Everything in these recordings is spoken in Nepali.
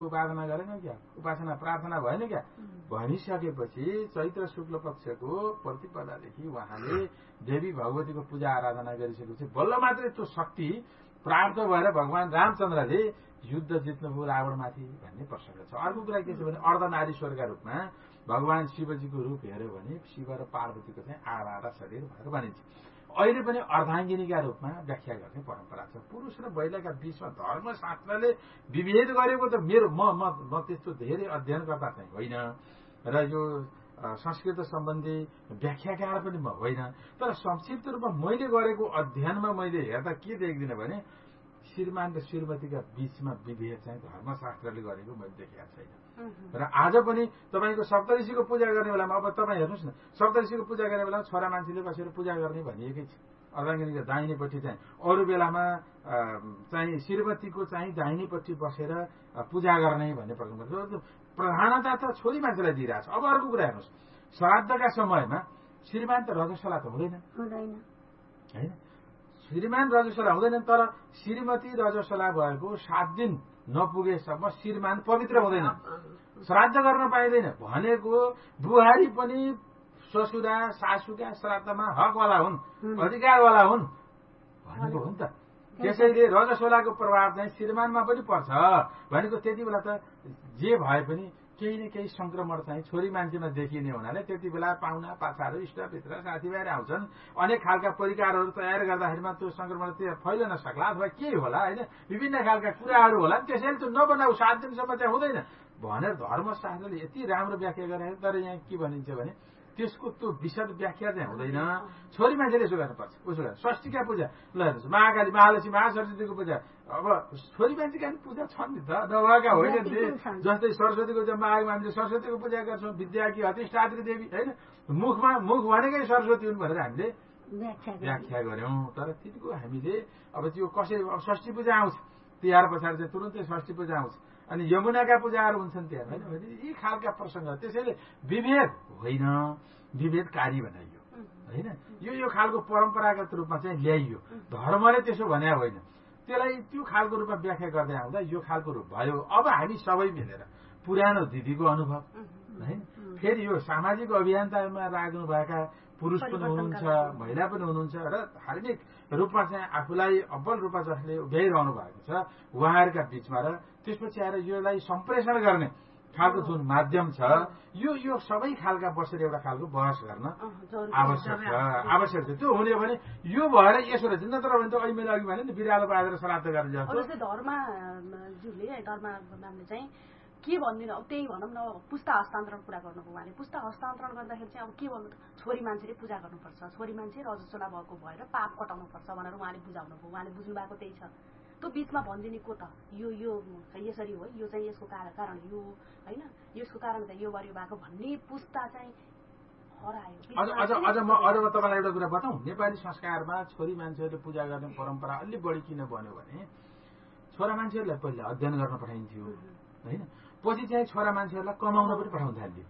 उपासना गरेन क्या, उपासना प्रार्थना भएन क्या भनिसकेपछि चैत्र शुक्ल पक्षको प्रतिपदादेखि उहाँले देवी भगवतीको पूजा आराधना गरिसकेपछि बल्ल मात्रै त्यो शक्ति प्राप्त भएर भगवान रामचन्द्रले युद्ध जित्नुभयो रावणमाथि भन्ने प्रसङ्ग छ। अर्को कुरा के छ भने अर्धनारीश्वरका रूपमा भगवान शिवजीको रूप हेर्यो भने शिव र पार्वतीको चाहिँ आधा शरीर भनेर भनिन्छ। अहिले पनि अर्धाङ्गिनीका रूपमा व्याख्या गर्ने परम्परा छ। पुरुष र महिलाका बीचमा धर्मशास्त्रले विभेद गरेको त म त्यस्तो धेरै अध्ययनकर्ता चाहिँ होइन र यो संस्कृत सम्बन्धी व्याख्याकार पनि म होइन, तर संक्षिप्त रूपमा मैले गरेको अध्ययनमा मैले हेर्दा के देख्दिनँ भने श्रीमान र श्रीमतीका बीचमा विभेद चाहिँ धर्मशास्त्रले गरेको मैले देखेका छैन। र आज पनि तपाईँको सप्तऋषिको पूजा गर्ने बेलामा अब तपाईँ हेर्नुहोस् न, सप्तऋषिको पूजा गर्ने बेलामा छोरा मान्छेले बसेर पूजा गर्ने भनिएकै छ। अर्धाङ्गिनीको दाहिनेपट्टि चाहिँ अरू बेलामा चाहिँ श्रीमतीको चाहिँ दाहिनेपट्टि बसेर पूजा गर्ने भन्ने प्रसङ्ग प्रधानता त छोरी मान्छेलाई दिइरहेछ। अब अर्को कुरा हेर्नुहोस्, श्राद्धका समयमा श्रीमान त रजस्वला त हुँदैन होइन, श्रीमान रजस्वला हुँदैन, तर श्रीमती रजस्वला भएको 7 दिन नपुगेसम्म श्रीमान पवित्र हुँदैन, श्राद्ध गर्न पाइँदैन भनेको बुहारी पनि ससुरा सासूका श्राद्धमा हकवाला हुन्, अधिकारवाला हुन् भनेको हो नि त। त्यसैले रजस्वलाको प्रभाव चाहिँ श्रीमानमा पनि पर्छ भनेको त्यति बेला त जे भए पनि केही न केही संक्रमण चाहिँ छोरी मान्छेमा देखिने हुनाले त्यति बेला पाहुना पाछाहरू इष्टमित्र साथीभाइहरू आउँछन्, अनेक खालका परिकारहरू तयार गर्दाखेरिमा त्यो संक्रमण फैलन सक्ला अथवा के होला होइन, विभिन्न खालका कुराहरू होला। त्यसैले त्यो नबनाऊ 7 दिनसम्म चाहिँ हुँदैन भनेर धर्मशास्त्रले यति राम्रो व्याख्या गरेर, तर यहाँ के भनिन्छ भने त्यसको त्यो विशद व्याख्या चाहिँ हुँदैन। छोरी मान्छेले यसो गर्नुपर्छ, उसो गर्छ। षष्ठीका पूजा ल हेर्नुहोस्, महाकाली महालक्ष्मी महासरस्वतीको पूजा अब छोरी मान्छेका पनि पूजा छन् नि त, नभएका होइन। जस्तै सरस्वतीको जम्मा आएको हामीले सरस्वतीको पूजा गर्छौँ, विद्या कि अधिष्ठात्री देवी होइन, मुख भनेकै सरस्वती हुन् भनेर हामीले व्याख्या गर्यौं। तर तिनको हामीले अब त्यो कसै अब षष्ठी पूजा आउँछ, तिहार पछाडि चाहिँ तुरन्तै षष्ठी पूजा आउँछ, अनि यमुनाका पूजाहरू हुन्छन् त्यहाँ होइन भने यी खालका प्रसङ्ग। त्यसैले विभेद होइन, विभेदकारी बनाइयो होइन, यो खालको परम्परागत रूपमा चाहिँ ल्याइयो, धर्मले त्यसो भने होइन। त्यसलाई त्यो खालको रूपमा व्याख्या गर्दै आउँदा यो खालको रूप भयो। अब हामी सबै मिलेर पुरानो दिदीको अनुभव होइन, फेरि यो सामाजिक अभियन्तामा लाग्नुभएका पुरुष पनि हुनुहुन्छ, महिला पनि हुनुहुन्छ र धार्मिक रूपमा चाहिँ आफूलाई अब्बल रूपमा जसले उभ्याइरहनु भएको छ उहाँहरूका बीचमा र त्यसपछि आएर यसलाई सम्प्रेषण गर्ने खालको जुन माध्यम छ यो सबै खालका बसेर एउटा खालको बहस गर्न आवश्यक छ। त्यो हुने भने यो भएर यसो रहेछ, नत्र भने त अहिले मैले अघि भने नि बिरालो बाँधेर श्राद्ध गर्ने जस्तो। धर्मले चाहिँ के भन्दिनँ, त्यही भनौँ न, पुस्ता हस्तान्तरण कुरा गर्नुभयो उहाँले। पुस्ता हस्तान्तरण गर्दाखेरि चाहिँ अब के भन्नु, छोरी मान्छेले पूजा गर्नुपर्छ, छोरी मान्छे रजस्वला भएको भएर पाप कटाउनुपर्छ भनेर उहाँले बुझाउनु भयो। उहाँले बुझ्नु भएको त्यही छ। त्यो बीचमा भनिदिने को त यो यसरी हो, यो चाहिँ यसको कारण यो होइन, यसको कारण चाहिँ यो गर्यो भएको भन्ने पुस्ता चाहिँ हरायो। अझ म तपाईँलाई एउटा कुरा बताउँ, नेपाली संस्कारमा छोरी मान्छेहरूले पूजा गर्ने परम्परा अलि बढी किन बन्यो भने छोरा मान्छेहरूलाई पहिला अध्ययन गर्न पठाइन्थ्यो होइन, पछि चाहिँ छोरा मान्छेहरूलाई कमाउन पनि पठाउन थाल्यो,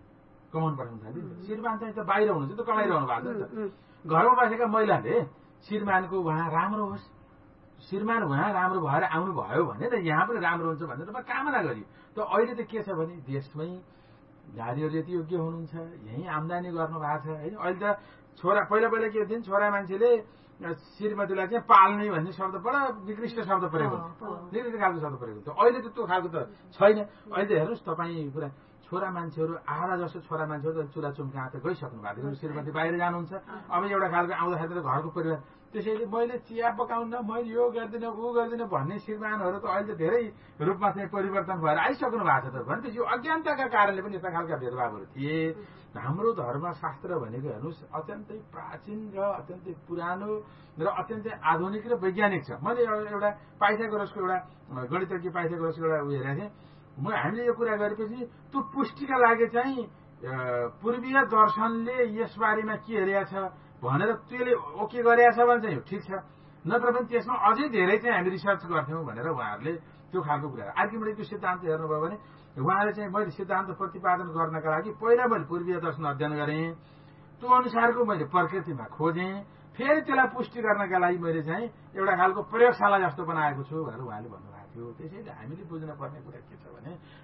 श्रीमान चाहिँ त बाहिर हुनुहुन्छ त कमाइरहनु भएको छ नि त। घरमा बसेका महिलाले श्रीमानको उहाँ राम्रो होस्, श्रीमान उहाँ राम्रो भएर आउनु भयो भने त यहाँ पनि राम्रो हुन्छ भनेर म कामना गरियो। त अहिले त के छ भने देशमै नारीहरू यति योग्य हुनुहुन्छ, यहीँ आम्दानी गर्नु भएको छ होइन। अहिले त पहिला के थियो, छोरा मान्छेले श्रीमतीलाई चाहिँ पाल्ने भन्ने शब्द बडा निकृष्ट शब्द प्रयोग हुन्छ, निकृष्ट खालको शब्द प्रयोग हुन्छ। अहिले त त्यो खालको त छैन। अहिले त हेर्नुहोस् तपाईँ पुरा छोरा मान्छेहरू आधा जस्तो छोरा मान्छेहरू त चुला चुम्का त गइसक्नु भएको थियो, श्रीमती बाहिर जानुहुन्छ। अब एउटा खालको आउँदाखेरि त घरको परिवार, त्यसैले मैले चिया पकाउन, मैले यो गर्दिनँ ऊ गर्दिनँ भन्ने श्रीमानहरू त अहिले त धेरै रूपमा चाहिँ परिवर्तन भएर आइसक्नु भएको छ। त भनेपछि यो अज्ञानताका कारणले पनि यस्ता खालका भेदभावहरू थिए। हाम्रो धर्मशास्त्र भनेको हेर्नुहोस् अत्यन्तै प्राचीन र अत्यन्तै पुरानो र अत्यन्तै आधुनिक र वैज्ञानिक छ। मैले एउटा पाइथागोरसको एउटा गणितज्ञ पाइथागोरसको एउटा उयो हेरेको थिएँ। हामीले यो कुरा गरेपछि त्यो पुष्टिका लागि चाहिँ पूर्वीय दर्शनले यसबारेमा के हेरेको छ भनेर त्यसले ओके गरेछ भने चाहिँ ठिक छ, नत्र पनि त्यसमा अझै धेरै चाहिँ हामी रिसर्च गर्थ्यौँ भनेर उहाँहरूले त्यो खालको कुरा। आर्किमिडीजको सिद्धान्त हेर्नुभयो भने उहाँले चाहिँ मैले सिद्धान्त प्रतिपादन गर्नका लागि पहिला मैले पूर्वीय दर्शन अध्ययन गरेँ, त्यो अनुसारको मैले प्रकृतिमा खोजेँ, फेरि त्यसलाई पुष्टि गर्नका लागि मैले चाहिँ एउटा खालको प्रयोगशाला जस्तो बनाएको छु भनेर उहाँले भन्नुभएको थियो। त्यसैले हामीले बुझ्नुपर्ने कुरा के छ भने